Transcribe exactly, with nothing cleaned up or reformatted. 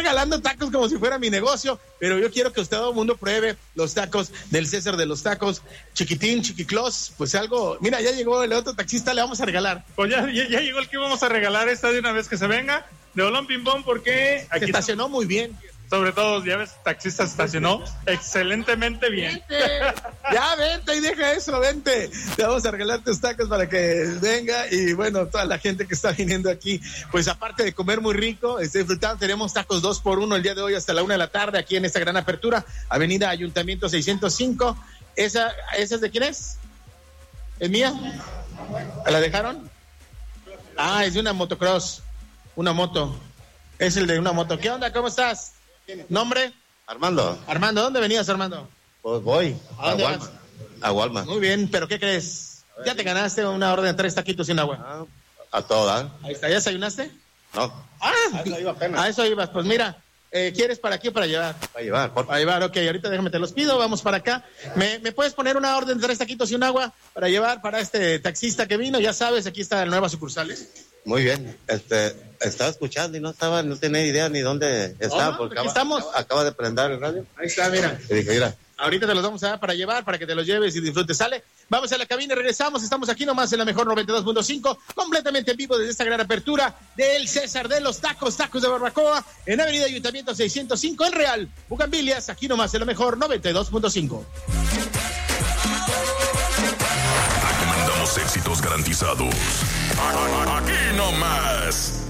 regalando tacos como si fuera mi negocio, pero yo quiero que usted, todo el mundo pruebe los tacos del César de los Tacos, chiquitín, chiquiclos, pues algo. Mira, ya llegó el otro taxista, le vamos a regalar. Pues ya, ya, ya llegó el que vamos a regalar esta de una vez que se venga, de Olón Pimpón, porque aquí se estacionó está... muy bien. Sobre todo, ya ves, taxista estacionó excelentemente bien. Vente. Ya, vente y deja eso, vente. Te vamos a regalar tus tacos para que venga y bueno, toda la gente que está viniendo aquí, pues aparte de comer muy rico, este, disfrutando, tenemos tacos dos por uno el día de hoy hasta la una de la tarde aquí en esta gran apertura, Avenida Ayuntamiento seiscientos cinco. ¿Esa, esa es de quién es? ¿Es mía? ¿La dejaron? Ah, es de una motocross, una moto. Es el de una moto. ¿Qué onda? ¿Cómo estás? ¿Nombre? Armando. Armando, ¿dónde venías, Armando? Pues voy a, a Walmart. A Walmart. Muy bien, pero ¿qué crees? Ya te ganaste una orden de tres taquitos sin agua. Ah, a toda. Ahí está, ¿ya desayunaste? No. Ah, a eso iba apenas. A eso ibas, pues mira, eh, ¿quieres para aquí o para llevar? Para llevar, por favor. Para llevar, ok, ahorita déjame te los pido, vamos para acá. ¿Me, ¿Me puedes poner una orden de tres taquitos y un agua para llevar para este taxista que vino? Ya sabes, aquí está la nueva sucursales. Muy bien, este, estaba escuchando y no estaba, no tenía idea ni dónde estaba, no, porque aquí acaba, estamos. acaba de prender el radio. Ahí está, mira. Y dije, mira. Ahorita te los vamos a dar para llevar, para que te los lleves y disfrutes. ¿Sale? Vamos a la cabina y regresamos. Estamos aquí nomás en la mejor noventa y dos punto cinco, completamente en vivo desde esta gran apertura del César de los Tacos, Tacos de Barbacoa, en Avenida Ayuntamiento seiscientos cinco, en Real, Bugambilias, aquí nomás en la mejor noventa y dos punto cinco. Aquí mandamos éxitos garantizados. Aquí nomás.